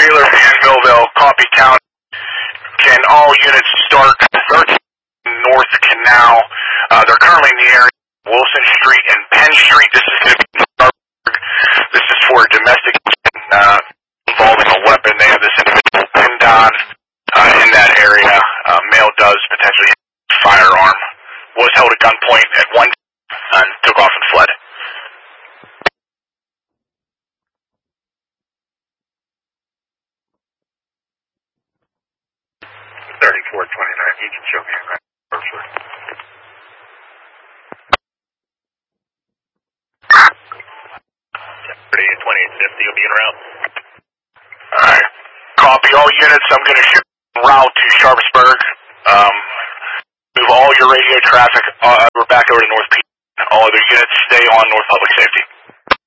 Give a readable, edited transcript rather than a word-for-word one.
Wheeler and Millville, copy town. Can all units start 13 North Canal? They're currently in the area of Wilson Street and Penn Street. This is going to be Starburg. This is for domestic involving a weapon. They have this individual pinned on in that area. Male does potentially have a firearm. Was held at gunpoint at one time and took off and fled. 3429, you can show me a cursor. 2850, you'll be en route. Alright. Copy all units. I'm going to shoot en route to Sharpsburg. Move all your radio traffic. We're back over to North P. All other units stay on North Public Safety.